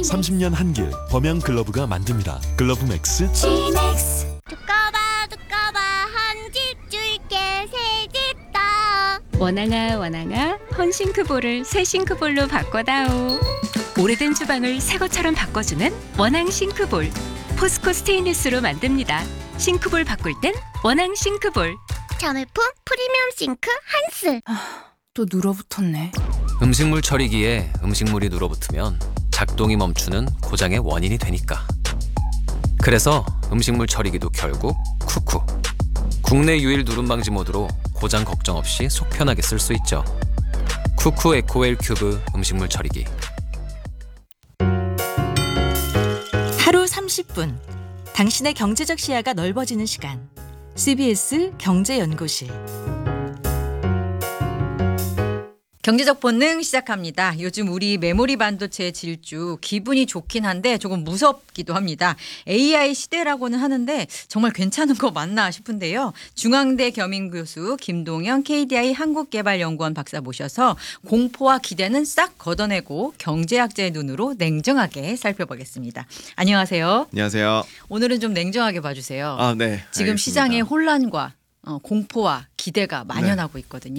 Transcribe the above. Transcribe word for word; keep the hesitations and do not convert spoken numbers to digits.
삼십 년 한길 범양 글러브가 만듭니다. 글러브 맥스 지넥스. 두꺼봐 두꺼봐 한 집 줄게 세 집 다. 원앙아 원앙아 헌싱크볼을 새 싱크볼로 바꿔다오. 오래된 주방을 새 것처럼 바꿔주는 원앙 싱크볼. 포스코 스테인리스로 만듭니다. 싱크볼 바꿀 땐 원앙 싱크볼. 자매품 프리미엄 싱크 한스. 또 눌어붙었네. 음식물 처리기에 음식물이 눌어붙으면 작동이 멈추는 고장의 원인이 되니까. 그래서 음식물 처리기도 결국 쿠쿠. 국내 유일 누름 방지 모드로 고장 걱정 없이 속 편하게 쓸 수 있죠. 쿠쿠 에코웰 큐브 음식물 처리기. 하루 삼십 분. 당신의 경제적 시야가 넓어지는 시간. 씨비에스 경제연구실. 경제적 본능 시작합니다. 요즘 우리 메모리 반도체 질주 기분이 좋긴 한데 조금 무섭기도 합니다. 에이아이 시대라고는 하는데 정말 괜찮은 거 맞나 싶은데요. 중앙대 겸임교수 김동현 케이디아이 한국개발연구원 박사 모셔서 공포와 기대는 싹 걷어내고 경제학자의 눈으로 냉정하게 살펴보겠습니다. 안녕하세요. 안녕하세요. 오늘은 좀 냉정하게 봐주세요. 아, 네. 지금 알겠습니다. 시장의 혼란과 어, 공포와 기대가 만연하고 있거든요.